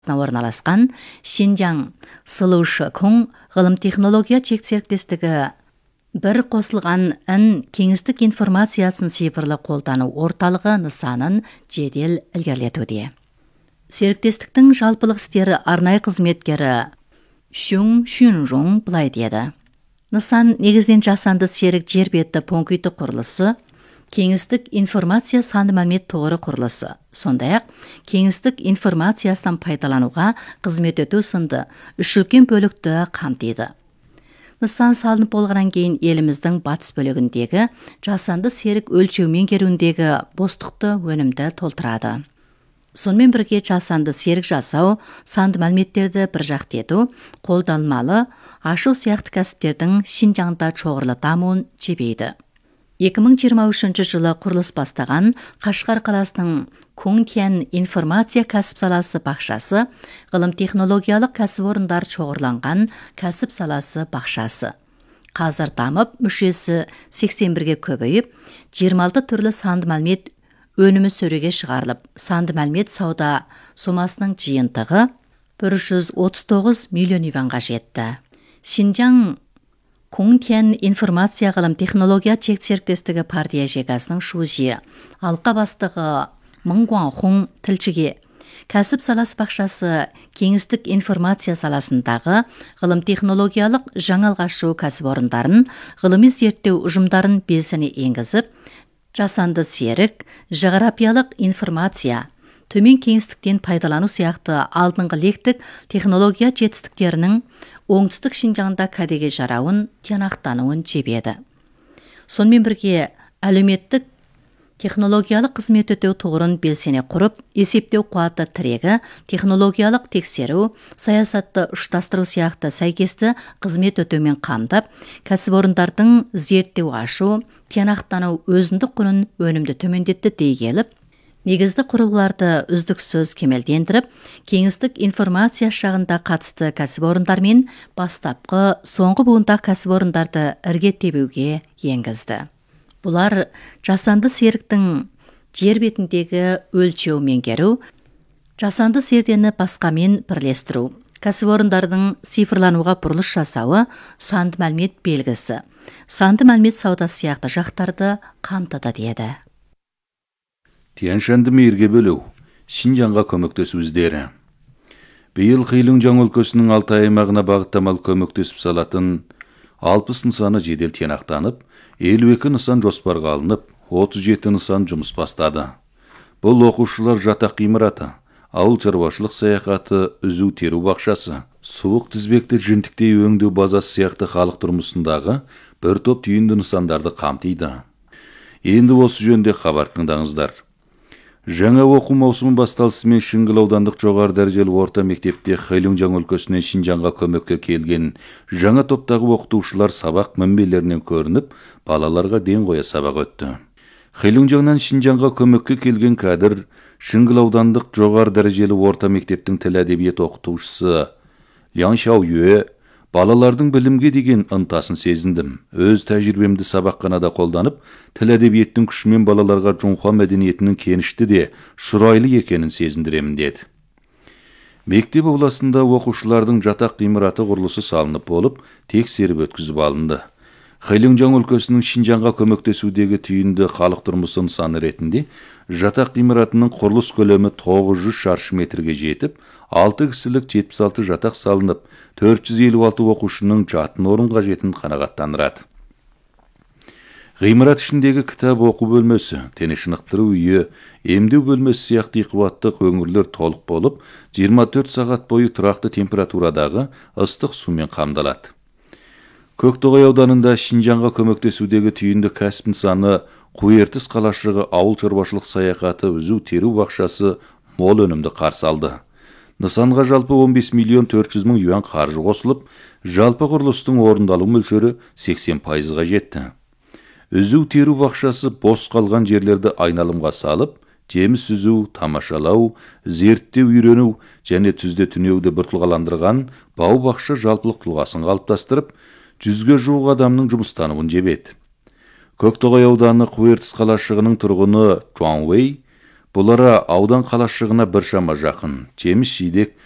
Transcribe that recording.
орналасқан Шинжаң СЛШ-Кун ғылым технология чек серіктестігі бір қосылған кеңістік информациясын цифрлы қолдану орталығы нысанын жедел ілгерілетуде. Серіктестіктің жалпылық істері арнайы қызметкері Шун Шунрong былай деді. Нысан негізден жасанды серік жер беті пункті құрылысы, кеңістік информация санды мәлімет тоғыры құрылысы, сондай-ақ кеңістік информациясынан пайдалануға қызмет ету сынды үш үлкен бөлікті қамтиды. Нысан салынып болғаннан кейін еліміздің батыс бөлігіндегі жасанды серік өлшеу меңгеруіндегі бостықты өнімді толтырады. Сонымен бірге жасанды серік жасау, санды мәліметтерді бір жақты ету, қолданылмалы, ашу сияқты кәсіптердің Шинжаңда шоғырлы дамуын жебейді. 2023 жылы құрылыс бастаған Қашқар қаласының Кунтиян информация кәсіп саласы бақшасы, ғылым технологиялық кәсіпорындар шоғырланған кәсіп саласы бақшасы. Қазір дамып, мүшесі 81-ге көбейіп, 26 түрлі санды мәлімет өнімі сөреге шығарылып, санды мәлімет сауда сомасының жиынтығы 139 миллион юанға жетті. Шинжаң Кунтиян информация ғылым технология чек серіктестігі партия жегасының шужи, алқа бастығы Мың Гуанхун тілшіге кәсіп саласы бақшасы кеңістік информация саласындағы ғылым технологиялық жаңалғашу кәсіпорындарын, ғылыми зерттеу ұжымдарын белсене енгізіп, жасанды серік, жағрапиялық информация, төмен кеңістіктен пайдалану сияқты алдыңғы лектік технология жетістіктерінің оңтүстік Шинжаңда кәдеге жарауын, тиянақтануын жебеді. Сонымен бірге әлеуметтік технологиялық қызмет өтеу тұғырын белсене құрып, есептеу қуаты тірегі, технологиялық тексеру, саясатты ұштастыру сияқты сәйкесті қызмет өтеумен қамдап, кәсіпорындардың зерттеу ашу, тиянақтану өзіндік құнын өнімді төмендетті дей келіп, негізді құрылғыларды үздіксіз кемелдендіріп, кеңістік информация шағында қатысты кәсіпорындармен бастапқы соңғы буындағы кәсіпорындарды іргетебеуге енгізді. Бұлар жасанды серіктің жер бетіндегі өлшеу меңгеру, жасанды зердені басқамен бірлестіру, кәсіпорындардың цифрлануға бұрылыс жасауы, санды мәлімет белгісі, санды мәлімет саудасы сияқты жақтарды қамтыды деді. Тяншанды мейірге бөлеу, Шинжаңға көмектесу іздері. Биыл Хэйлунжаң өлкөсінің Алтай аймағына бағыттамалы көмектесіп салатын 60 нысаны жедел тиянақтанып, 52 нысан жоспарға алынып, 37 нысан жұмыс бастады. Бұл оқушылар жатақ ғимараты, ауыл шаруашылық саяхаты, үзу теру бақшасы, суық тізбекті жінтіктей өңдеу базасы сияқты халық тұрмысындағы бір топ түйінді нысандарды қамтиды. Енді осы жөнде хабар тыңдаңыздар. Жаңа оқу маусымы басталысымен Шыңғыл аудандық жоғары дәрежелі орта мектепте Хэйлунжаң өлкөсінен Шинжаңға көмекке келген жаңа топтағы оқытушылар сабақ мінбелерінен көрініп, балаларға ден қоя сабақ өтті. Хэйлунжаңнан Шинжаңға көмекке келген кәдір Шыңғыл аудандық жоғары дәрежелі орта мектептің тіл әдебиет оқытушысы Лян Шаоюе балалардың білімге деген ынтасын сезіндім. Өз тәжірибемді сабақханада қолданып, тіл әдебиеттің күшімен балаларға жоңқа мәдениетінің кенішті де шұрайлы екенін сезіндіремін деді. Мектеп ауласында оқушылардың жатақ ғимараты құрылысы салынып болып, тексеріп өткізіп алынды. Хэйлунжаң өлкөсінің Шинжаңға көмектесудегі түйінді халық тұрмысы нысаны ретінде жатақ ғимаратының құрылыс көлемі 900 шаршы метрге жетіп, 6 кісілік 76 жатақ салынып, 456 оқушының жатын орын қажетін қанағаттандырады. Ғимарат ішіндегі кітап оқу бөлмесі, дене шынықтыру үйі, емдеу бөлмесі сияқты қуаттық өңірлер толық болып, 24 сағат бойы тұрақты температурадағы ыстық сумен қамдалады. Көктоғай ауданында Шинжаңға көмектесудегі түйінді кәсіп нысаны Қуертіс қалашығы ауыл шаруашылық саяхаты, үзу теру бақшасы мол өнімді қарсы алды. Нысанға жалпы 15 миллион 400 мың юан қаржы қосылып, жалпы құрылыстың орындалу мөлшері 80%-ға жетті. Үзу теру бақшасы бос қалған жерлерді айналымға салып, жеміс үзу, тамашалау, зерттеу үйрену және түзде түнеуді біртұлғаландырған бау бақша жалпылық тұлғасын қалыптастырып, 100-ге жуық адамның жұмыстануын жебеді. Көктоғай ауданы Қуертіс қалашығының тұрғыны Чуан Вэй, бұлара аудан қалашығына біршама жақын, жеміс жидек